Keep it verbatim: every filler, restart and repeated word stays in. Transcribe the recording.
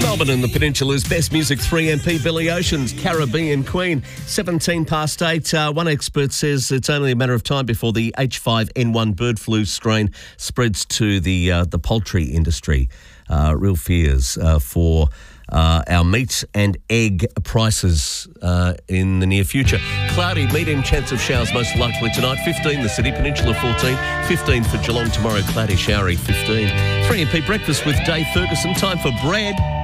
Melbourne and the Peninsula's best music, three M P, Billy Ocean's Caribbean Queen. seventeen past eight. Uh, one expert says it's only a matter of time before the H five N one bird flu strain spreads to the uh, the poultry industry. Uh, real fears uh, for uh, our meat and egg prices uh, in the near future. Cloudy, medium chance of showers most likely tonight. fifteen, the city, Peninsula fourteen. fifteen for Geelong tomorrow, cloudy, showery, fifteen. three M P breakfast with Dave Ferguson. Time for bread.